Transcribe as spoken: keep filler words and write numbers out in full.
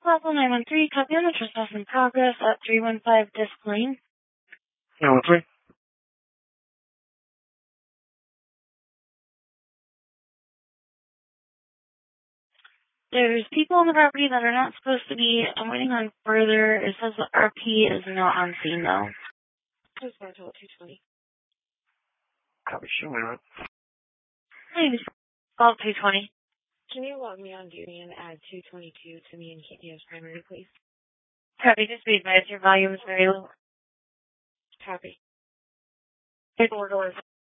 Plaza nine one three, copy on the trespass in progress at three one five Disc Lane. nine one three. There's people on the property that are not supposed to be. I'm waiting on further. It says the R P is not on scene, though. Just going to two twenty. Copy, show me right. Hey, this is call two twenty. Can you log me on duty and add two twenty-two to me and keep me as primary, please? Copy, just be advised your volume is very low. Copy. Four doors.